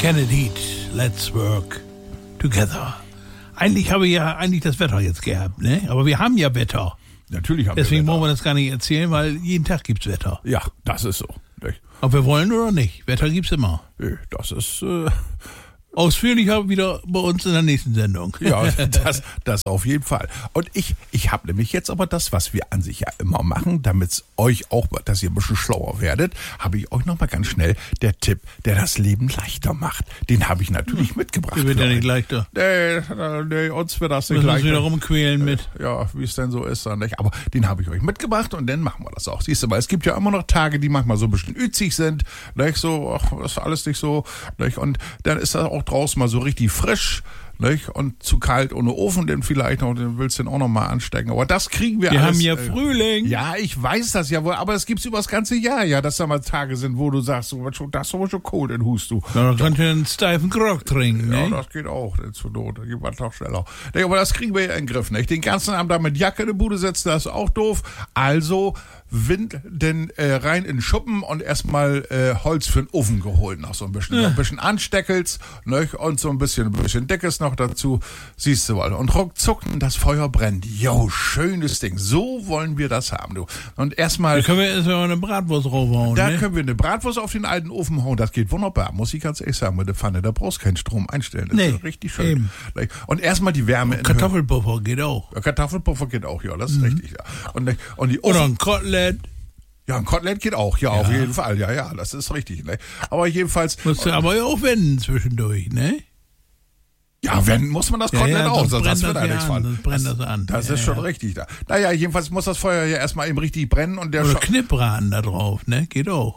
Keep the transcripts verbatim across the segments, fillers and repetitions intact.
Kenneth Heat, Let's Work Together. Eigentlich habe ich ja eigentlich das Wetter jetzt gehabt, ne? Aber wir haben ja Wetter. Natürlich haben Deswegen wir Wetter. wollen wir das gar nicht erzählen, weil jeden Tag gibt's Wetter. Ja, das ist so. Nicht? Ob wir wollen oder nicht, Wetter gibt's immer. Das ist... Äh Ausführlicher wieder bei uns in der nächsten Sendung. Ja, das, das auf jeden Fall. Und ich, ich habe nämlich jetzt aber das, was wir an sich ja immer machen, damit es euch auch, dass ihr ein bisschen schlauer werdet, habe ich euch nochmal ganz schnell der Tipp, der das Leben leichter macht. Den habe ich natürlich hm. mitgebracht. Der wird ja nicht leichter. Nee, nee, uns wird das nicht Müssen leichter. Wir wieder rumquälen mit. Ja, wie es denn so ist dann nicht. Aber den habe ich euch mitgebracht und dann machen wir das auch. Siehst du mal, es gibt ja immer noch Tage, die manchmal so ein bisschen üzig sind, nicht so, ach, das ist alles nicht so, nicht? Und dann ist das auch draußen mal so richtig frisch, nicht? Und zu kalt ohne Ofen, denn vielleicht noch, den willst du den auch noch mal anstecken. Aber das kriegen wir, wir alles. Wir haben ja Frühling. Ja, ich weiß das ja wohl, aber es gibt's über das ganze Jahr, ja, dass da mal Tage sind, wo du sagst, so, das ist aber schon cold, dann hust du. Na, dann kannst du einen steifen Grog trinken, Ja, ne? das geht auch, denn zur Not, da geht man doch schneller. Nee, aber das kriegen wir ja in den Griff, nicht? Den ganzen Abend da mit Jacke in die Bude setzen, das ist auch doof. Also, Wind denn äh, rein in den Schuppen und erstmal äh, Holz für den Ofen geholt, noch so ein bisschen. Ja. So ein bisschen Ansteckels, ne? Und so ein bisschen, ein bisschen Dickes noch dazu. Siehst du mal. Und ruckzuck, das Feuer brennt. Jo, schönes Ding. So wollen wir das haben, du. Und erstmal. Da können wir erstmal eine Bratwurst draufhauen. Da ne? können wir eine Bratwurst auf den alten Ofen hauen. Das geht wunderbar. Muss ich ganz ehrlich sagen, mit der Pfanne. Da brauchst du keinen Strom einstellen. Das nee, ist richtig schön. Eben. Und erstmal die Wärme. Und Kartoffelpuffer geht auch. Ja, Kartoffelpuffer geht auch, ja. Das ist mhm. richtig, ja. Und, und die Oder ein Kotelett. Ja, ein Kotelett geht auch, ja, ja, auf jeden Fall. Ja, ja, das ist richtig. Ne? Aber jedenfalls. Musst du aber ja auch wenden zwischendurch, ne? Ja, wenden muss man das Kotelett ja, ja, auch, sonst sonst wird das da nichts an, von. Sonst brennt das, das an. Das ja, ist schon ja. richtig da. Naja, jedenfalls muss das Feuer ja erstmal eben richtig brennen und der Oder Knippbraten da drauf, ne? Geht auch.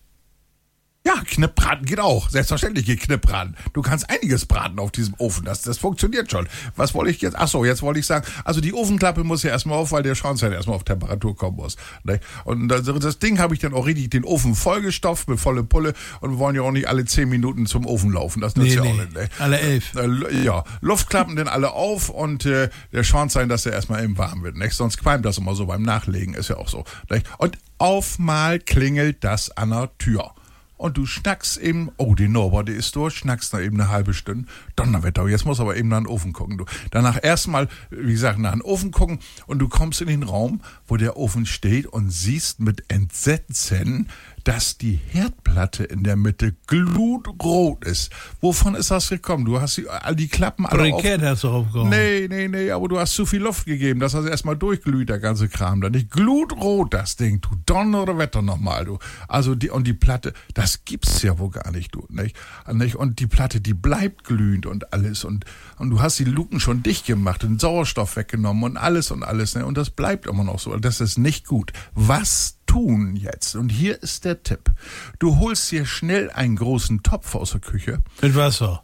Ja, Knippbraten geht auch. Selbstverständlich geht Knippbraten. Du kannst einiges braten auf diesem Ofen. Das, das funktioniert schon. Was wollte ich jetzt? Ach so, jetzt wollte ich sagen, also die Ofenklappe muss ja erstmal auf, weil der Schornstein erstmal auf Temperatur kommen muss. Ne? Und das, das Ding habe ich dann auch richtig den Ofen vollgestopft mit volle Pulle und wir wollen ja auch nicht alle zehn Minuten zum Ofen laufen. Das nützt nee, ja nee. auch nicht. Ne? Alle elf. Äh, ja, Luftklappen dann alle auf und äh, der Schornstein, dass der erstmal eben warm wird. Ne? Sonst qualmt das immer so beim Nachlegen, ist ja auch so. Ne? Und auf mal klingelt das an der Tür. Und du schnackst eben, oh, die Norbert, die ist durch, schnackst da eben eine halbe Stunde. Donnerwetter, jetzt muss aber eben nach den Ofen gucken. Du. Danach erstmal, wie gesagt, nach den Ofen gucken und du kommst in den Raum, wo der Ofen steht und siehst mit Entsetzen, dass die Herdplatte in der Mitte glutrot ist. Wovon ist das gekommen? Du hast die, all die Klappen alle auf... Brikett hast du aufgehauen. Nee, nee, nee, aber du hast zu viel Luft gegeben. Das hast du erstmal durchglüht, der ganze Kram. Dann nicht glutrot, das Ding. Du Donnerwetter nochmal, du. Also die, und die Platte, das gibt's ja wohl gar nicht, du, nicht? Und die Platte, die bleibt glühend und alles. Und, und du hast die Luken schon dicht gemacht und Sauerstoff weggenommen und alles und alles, ne? Und das bleibt immer noch so. Das ist nicht gut. Was tun jetzt? Und hier ist der Tipp. Du holst dir schnell einen großen Topf aus der Küche. Mit Wasser.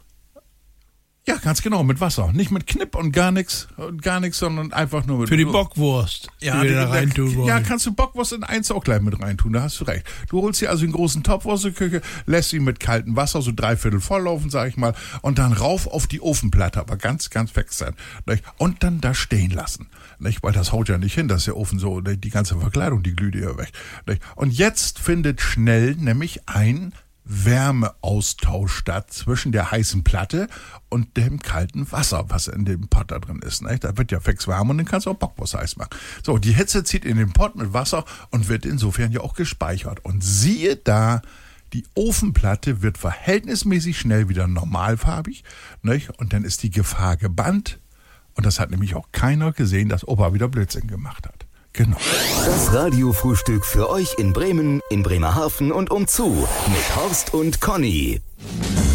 Ja, ganz genau, mit Wasser. Nicht mit Knipp und gar nichts, und gar nichts, sondern einfach nur mit... Für die Bockwurst, ja, die wir da reintun wollen. Ja, kannst du Bockwurst in eins auch gleich mit reintun, da hast du recht. Du holst dir also einen großen Topf aus der Küche, lässt ihn mit kaltem Wasser so dreiviertel volllaufen, sag ich mal, und dann rauf auf die Ofenplatte, aber ganz, ganz weg sein. Nicht? Und dann da stehen lassen. Nicht? Weil das haut ja nicht hin, dass der Ofen so, die ganze Verkleidung, die glüht ja weg. Nicht? Und jetzt findet schnell nämlich ein Wärmeaustausch statt zwischen der heißen Platte und dem kalten Wasser, was in dem Pott da drin ist. Ne? Da wird ja fix warm und dann kannst du auch Bockwurst heiß machen. So, die Hitze zieht in den Pott mit Wasser und wird insofern ja auch gespeichert. Und siehe da, die Ofenplatte wird verhältnismäßig schnell wieder normalfarbig. Ne? Und dann ist die Gefahr gebannt. Und das hat nämlich auch keiner gesehen, dass Opa wieder Blödsinn gemacht hat. Genau. Das Radiofrühstück für euch in Bremen, in Bremerhaven und umzu mit Horst und Conny.